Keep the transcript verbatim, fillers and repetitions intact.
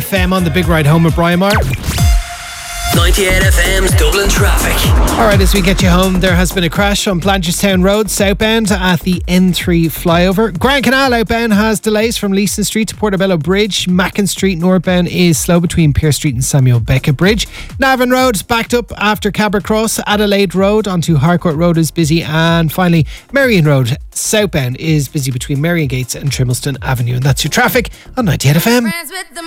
F M on the big ride home with Brian Marr. ninety-eight F M's Dublin traffic. Alright, as we get you home, there has been a crash on Blanchardstown Road southbound at the N three flyover. Grand Canal outbound has delays from Leeson Street to Portobello Bridge. Mackin Street northbound is slow between Pearse Street and Samuel Beckett Bridge. Navan Road is backed up after Cabra Cross. Adelaide Road onto Harcourt Road is busy. And finally, Marion Road southbound is busy between Marion Gates and Trimbleston Avenue. And that's your traffic on ninety-eight F M.